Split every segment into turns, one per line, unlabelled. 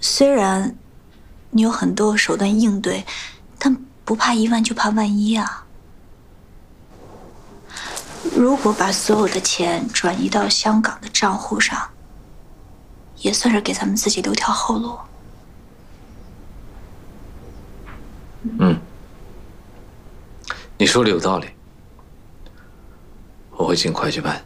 虽然你有很多手段应对，但不怕一万就怕万一啊。如果把所有的钱转移到香港的账户上，也算是给咱们自己留条后路。
你说的有道理，我会尽快去办。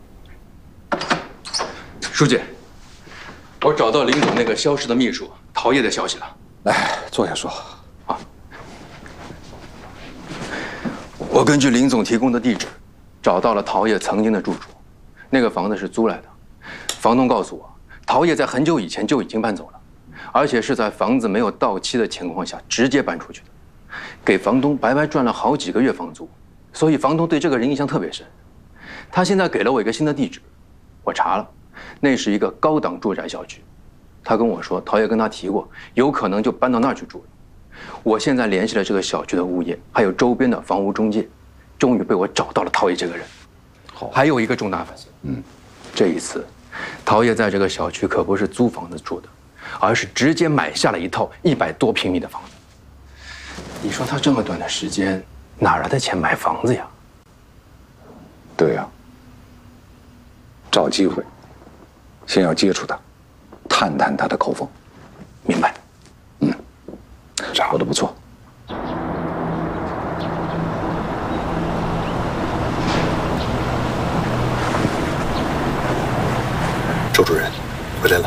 书记，我找到林总那个消失的秘书陶业的消息了。
来，坐下说。
啊，我根据林总提供的地址，找到了陶业曾经的住处。那个房子是租来的，房东告诉我，陶业在很久以前就已经搬走了，而且是在房子没有到期的情况下直接搬出去的。给房东白白赚了好几个月房租，所以房东对这个人印象特别深。他现在给了我一个新的地址，我查了，那是一个高档住宅小区。他跟我说，陶业跟他提过，有可能就搬到那儿去住了。我现在联系了这个小区的物业，还有周边的房屋中介，终于被我找到了陶业这个人。好，还有一个重大发现，这一次，陶业在这个小区可不是租房子住的，而是直接买下了一套100多平米的房子。你说他这么短的时间，哪来的钱买房子呀？
对呀，找机会，先要接触他，探探他的口风。
明白。
掌握的不错。
周主任，回来了。